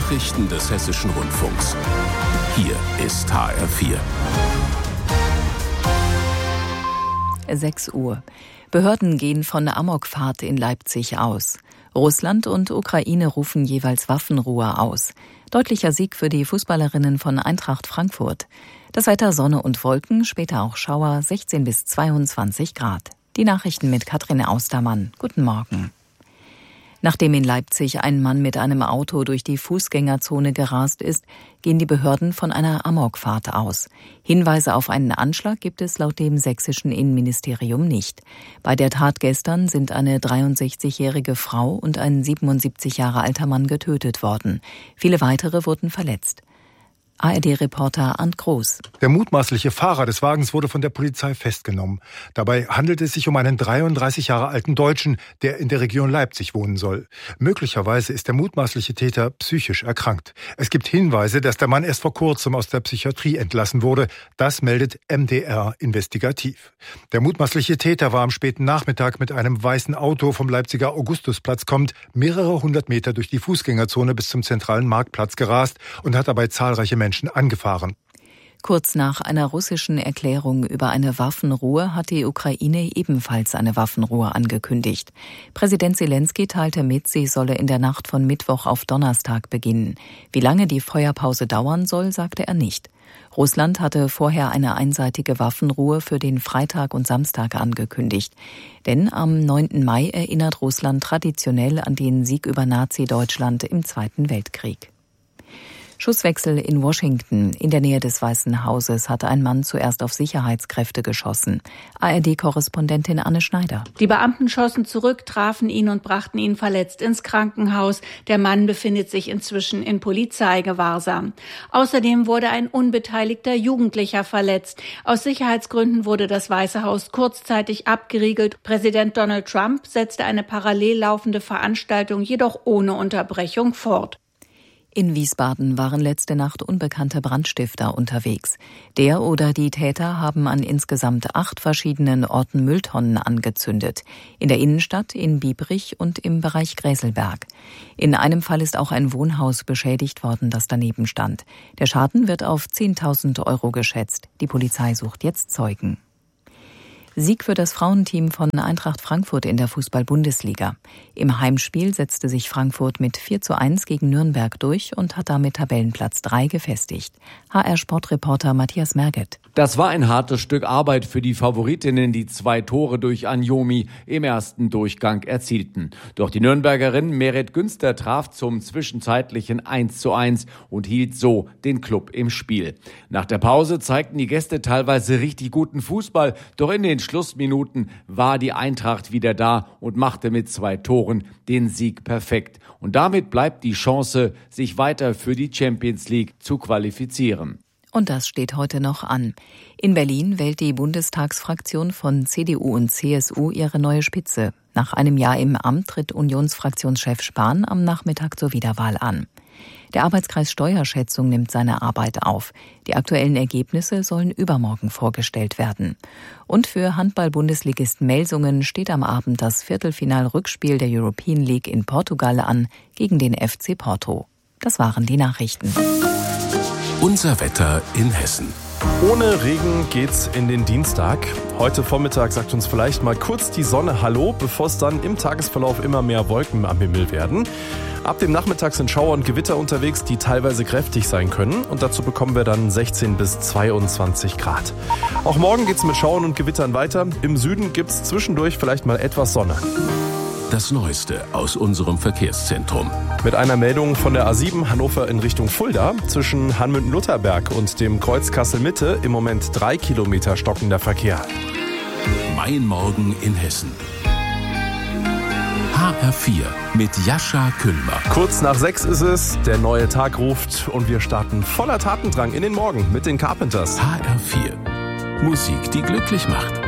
Nachrichten des Hessischen Rundfunks. Hier ist HR4. 6 Uhr. Behörden gehen von Amokfahrt in Leipzig aus. Russland und Ukraine rufen jeweils Waffenruhe aus. Deutlicher Sieg für die Fußballerinnen von Eintracht Frankfurt. Das Wetter Sonne und Wolken, später auch Schauer, 16 bis 22 Grad. Die Nachrichten mit Katrin Austermann. Guten Morgen. Nachdem in Leipzig ein Mann mit einem Auto durch die Fußgängerzone gerast ist, gehen die Behörden von einer Amokfahrt aus. Hinweise auf einen Anschlag gibt es laut dem sächsischen Innenministerium nicht. Bei der Tat gestern sind eine 63-jährige Frau und ein 77 Jahre alter Mann getötet worden. Viele weitere wurden verletzt. ARD-Reporter Arndt Groß. Der mutmaßliche Fahrer des Wagens wurde von der Polizei festgenommen. Dabei handelt es sich um einen 33 Jahre alten Deutschen, der in der Region Leipzig wohnen soll. Möglicherweise ist der mutmaßliche Täter psychisch erkrankt. Es gibt Hinweise, dass der Mann erst vor kurzem aus der Psychiatrie entlassen wurde. Das meldet MDR investigativ. Der mutmaßliche Täter war am späten Nachmittag mit einem weißen Auto vom Leipziger Augustusplatz kommend mehrere hundert Meter durch die Fußgängerzone bis zum zentralen Marktplatz gerast und hat dabei zahlreiche Menschen angefahren. Kurz nach einer russischen Erklärung über eine Waffenruhe hat die Ukraine ebenfalls eine Waffenruhe angekündigt. Präsident Zelensky teilte mit, sie solle in der Nacht von Mittwoch auf Donnerstag beginnen. Wie lange die Feuerpause dauern soll, sagte er nicht. Russland hatte vorher eine einseitige Waffenruhe für den Freitag und Samstag angekündigt. Denn am 9. Mai erinnert Russland traditionell an den Sieg über Nazi-Deutschland im Zweiten Weltkrieg. Schusswechsel in Washington. In der Nähe des Weißen Hauses hatte ein Mann zuerst auf Sicherheitskräfte geschossen. ARD-Korrespondentin Anne Schneider. Die Beamten schossen zurück, trafen ihn und brachten ihn verletzt ins Krankenhaus. Der Mann befindet sich inzwischen in Polizeigewahrsam. Außerdem wurde ein unbeteiligter Jugendlicher verletzt. Aus Sicherheitsgründen wurde das Weiße Haus kurzzeitig abgeriegelt. Präsident Donald Trump setzte eine parallel laufende Veranstaltung jedoch ohne Unterbrechung fort. In Wiesbaden waren letzte Nacht unbekannte Brandstifter unterwegs. Der oder die Täter haben an insgesamt 8 verschiedenen Orten Mülltonnen angezündet. In der Innenstadt, in Biebrich und im Bereich Gräselberg. In einem Fall ist auch ein Wohnhaus beschädigt worden, das daneben stand. Der Schaden wird auf 10.000 € geschätzt. Die Polizei sucht jetzt Zeugen. Sieg für das Frauenteam von Eintracht Frankfurt in der Fußball-Bundesliga. Im Heimspiel setzte sich Frankfurt mit 4:1 gegen Nürnberg durch und hat damit Tabellenplatz 3 gefestigt. HR-Sportreporter Matthias Merget. Das war ein hartes Stück Arbeit für die Favoritinnen, die 2 Tore durch Anjomi im ersten Durchgang erzielten. Doch die Nürnbergerin Meret Günster traf zum zwischenzeitlichen 1:1 und hielt so den Klub im Spiel. Nach der Pause zeigten die Gäste teilweise richtig guten Fußball, doch in den Schlussminuten war die Eintracht wieder da und machte mit 2 Toren den Sieg perfekt. Und damit bleibt die Chance, sich weiter für die Champions League zu qualifizieren. Und das steht heute noch an. In Berlin wählt die Bundestagsfraktion von CDU und CSU ihre neue Spitze. Nach einem Jahr im Amt tritt Unionsfraktionschef Spahn am Nachmittag zur Wiederwahl an. Der Arbeitskreis Steuerschätzung nimmt seine Arbeit auf. Die aktuellen Ergebnisse sollen übermorgen vorgestellt werden. Und für Handball-Bundesligisten Melsungen steht am Abend das Viertelfinal-Rückspiel der European League in Portugal an gegen den FC Porto. Das waren die Nachrichten. Unser Wetter in Hessen. Ohne Regen geht's in den Dienstag. Heute Vormittag sagt uns vielleicht mal kurz die Sonne Hallo, bevor es dann im Tagesverlauf immer mehr Wolken am Himmel werden. Ab dem Nachmittag sind Schauer und Gewitter unterwegs, die teilweise kräftig sein können. Und dazu bekommen wir dann 16 bis 22 Grad. Auch morgen geht's mit Schauern und Gewittern weiter. Im Süden gibt's zwischendurch vielleicht mal etwas Sonne. Das Neueste aus unserem Verkehrszentrum. Mit einer Meldung von der A7 Hannover in Richtung Fulda. Zwischen Hanmünden-Lutherberg und dem Kreuz Kassel-Mitte im Moment 3 Kilometer stockender Verkehr. Mein Morgen in Hessen. HR4 mit Jascha Kühlmer. Kurz nach 6 ist es, der neue Tag ruft und wir starten voller Tatendrang in den Morgen mit den Carpenters. HR4. Musik, die glücklich macht.